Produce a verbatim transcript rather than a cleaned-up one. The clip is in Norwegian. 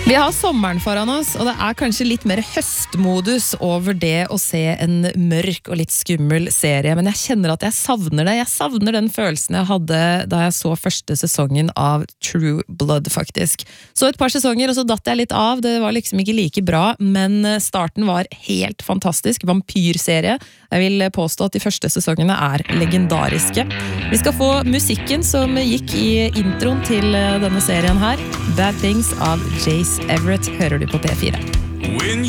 Vi har sommeren foran oss, og det er kanskje litt mer høstmodus over det å se en mørk og litt skummel serie, men jeg kjenner at jeg savner det. Jeg savner den følelsen jeg hadde da jeg så første sesongen av True Blood, faktisk. Så et par sesonger, og så datt jeg litt av. Det var liksom ikke like bra, men starten var helt fantastisk. Vampyrserie. Jeg vil påstå at de første sesongene er legendariske. Vi skal få musikken som gikk i introen til denne serien her. Bad Things av Jace Everett hører du på P fire. When